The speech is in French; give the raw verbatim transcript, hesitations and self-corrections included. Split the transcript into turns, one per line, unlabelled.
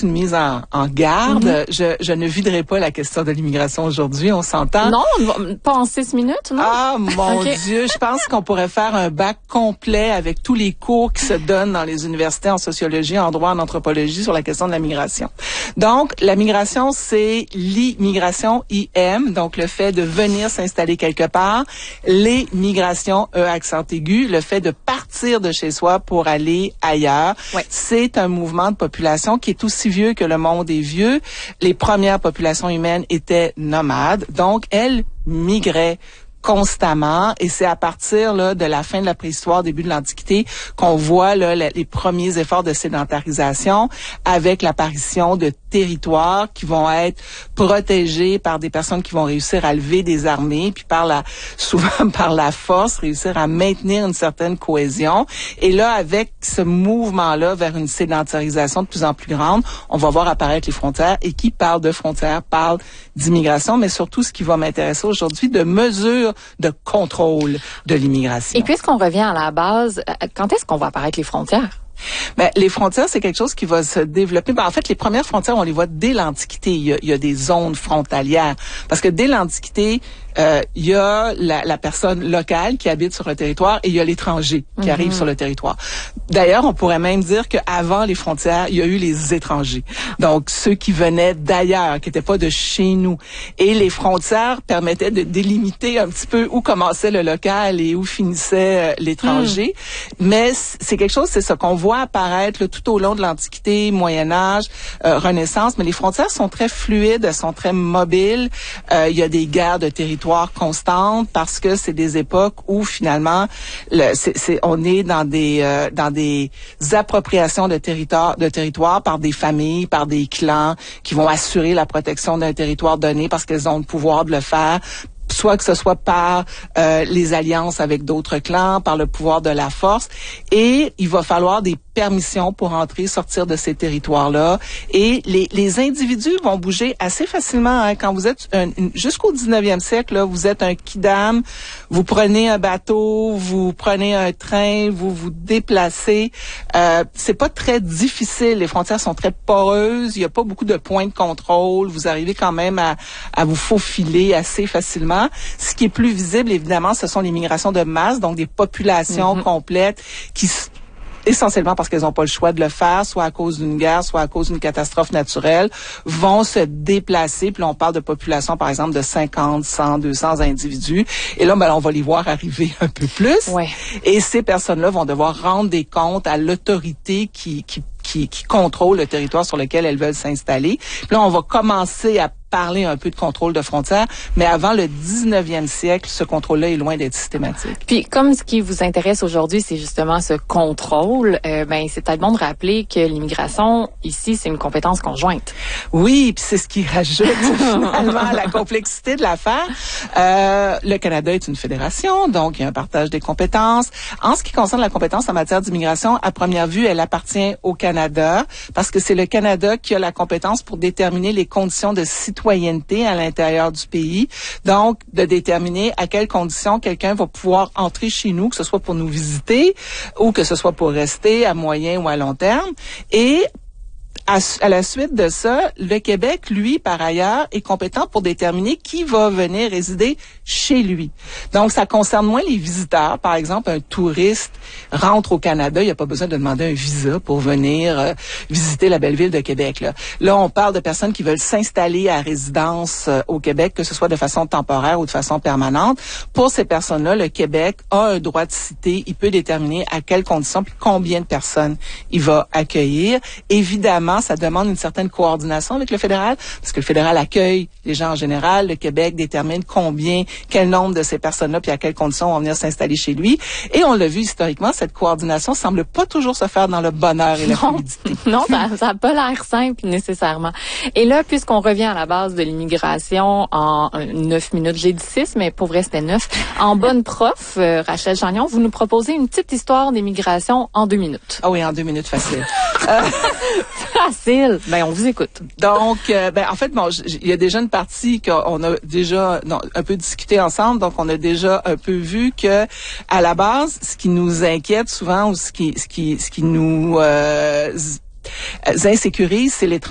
juste une mise en, en garde.
Mm-hmm.
Je, je ne viderai pas la question de l'immigration aujourd'hui, on s'entend.
Non, pas en six minutes, non?
Ah, mon
Okay.
Dieu, je pense qu'on pourrait faire un bac complet avec tous les cours qui se donnent dans les universités en sociologie, en droit, en anthropologie sur la question de la migration. Donc, la migration, c'est l'immigration, I M, donc le fait de venir s'installer quelque part. Les migrations, E accent aigu, le fait de partir de chez soi pour aller ailleurs.
Ouais.
C'est un mouvement de population qui est aussi vieux que le monde est vieux. Les premières populations humaines étaient nomades, donc elles migraient constamment, et c'est à partir là de la fin de la préhistoire, début de l'Antiquité, qu'on voit là les, les premiers efforts de sédentarisation avec l'apparition de territoires qui vont être protégés par des personnes qui vont réussir à lever des armées, puis par la souvent par la force réussir à maintenir une certaine cohésion. Et là, avec ce mouvement-là vers une sédentarisation de plus en plus grande, on va voir apparaître les frontières, et qui parle de frontières parle d'immigration, mais surtout ce qui va m'intéresser aujourd'hui, de mesures de contrôle de l'immigration.
Et puisqu'on revient à la base, quand est-ce qu'on va apparaître les frontières?
Ben, les frontières, c'est quelque chose qui va se développer. Ben, en fait, les premières frontières, on les voit dès l'Antiquité. Il y a, il y a des zones frontalières. Parce que dès l'Antiquité, euh, il y a la, la personne locale qui habite sur le territoire, et il y a l'étranger qui
Mm-hmm.
arrive sur le territoire. D'ailleurs, on pourrait même dire qu'avant les frontières, il y a eu les étrangers. Donc, ceux qui venaient d'ailleurs, qui n'étaient pas de chez nous. Et les frontières permettaient de délimiter un petit peu où commençait le local et où finissait euh, l'étranger. Mm. Mais c'est quelque chose, c'est ça qu'on voit apparaître là, tout au long de l'Antiquité, Moyen-Âge, euh, Renaissance, mais les frontières sont très fluides, elles sont très mobiles. Euh, il y a des guerres de territoire constantes parce que c'est des époques où finalement, le, c'est, c'est, on est dans des euh, dans des appropriations de territoire, de territoire par des familles, par des clans qui vont assurer la protection d'un territoire donné parce qu'elles ont le pouvoir de le faire, soit que ce soit par euh, les alliances avec d'autres clans, par le pouvoir de la force. Et il va falloir des permissions pour entrer, sortir de ces territoires-là. Et les, les individus vont bouger assez facilement. Hein. Quand vous êtes un, une, jusqu'au dix-neuvième siècle, là, vous êtes un kidam, vous prenez un bateau, vous prenez un train, vous vous déplacez. Euh, c'est pas très difficile. Les frontières sont très poreuses. Il y a pas beaucoup de points de contrôle. Vous arrivez quand même à, à vous faufiler assez facilement. Ce qui est plus visible, évidemment, ce sont les migrations de masse, donc des populations mm-hmm. complètes qui essentiellement parce qu'elles n'ont pas le choix de le faire, soit à cause d'une guerre, soit à cause d'une catastrophe naturelle, vont se déplacer. Puis là, on parle de populations, par exemple, de cinquante, cent, deux cents individus. Et là, ben, on va les voir arriver un peu plus.
Ouais.
Et ces personnes-là vont devoir rendre des comptes à l'autorité qui, qui, qui, qui contrôle le territoire sur lequel elles veulent s'installer. Puis là, on va commencer à parler un peu de contrôle de frontières, mais avant le dix-neuvième siècle, ce contrôle-là est loin d'être systématique.
Puis, comme ce qui vous intéresse aujourd'hui, c'est justement ce contrôle, euh, ben c'est peut-être bon de rappeler que l'immigration, ici, c'est une compétence conjointe.
Oui, puis c'est ce qui rajoute finalement la complexité de l'affaire. Euh, le Canada est une fédération, donc il y a un partage des compétences. En ce qui concerne la compétence en matière d'immigration, à première vue, elle appartient au Canada, parce que c'est le Canada qui a la compétence pour déterminer les conditions de citoyenneté à l'intérieur du pays. Donc, de déterminer à quelles conditions quelqu'un va pouvoir entrer chez nous, que ce soit pour nous visiter ou que ce soit pour rester à moyen ou à long terme. Et À, à la suite de ça, le Québec, lui, par ailleurs, est compétent pour déterminer qui va venir résider chez lui. Donc, ça concerne moins les visiteurs. Par exemple, un touriste rentre au Canada, il n'y a pas besoin de demander un visa pour venir euh, visiter la belle ville de Québec. Là. là, on parle de personnes qui veulent s'installer à résidence euh, au Québec, que ce soit de façon temporaire ou de façon permanente. Pour ces personnes-là, le Québec a un droit de cité. Il peut déterminer à quelles conditions puis combien de personnes il va accueillir. Évidemment, ça demande une certaine coordination avec le fédéral, parce que le fédéral accueille les gens en général. Le Québec détermine combien, quel nombre de ces personnes-là, puis à quelles conditions vont venir s'installer chez lui. Et on l'a vu historiquement, cette coordination semble pas toujours se faire dans le bonheur et la fluidité.
Non, ça n'a pas l'air simple nécessairement. Et là, puisqu'on revient à la base de l'immigration en neuf minutes, j'ai dit six, mais pour vrai, c'était neuf. En bonne prof, euh, Rachel Chagnon, vous nous proposez une petite histoire d'immigration en deux minutes.
Ah oui, en deux minutes, facile. euh,
Facile. Ben, on vous écoute.
Donc, euh, ben, en fait, bon, il y a déjà une partie qu'on a déjà non, un peu discuté ensemble. Donc, on a déjà un peu vu que, à la base, ce qui nous inquiète souvent ou ce qui, ce qui, ce qui nous euh, insécurise, c'est les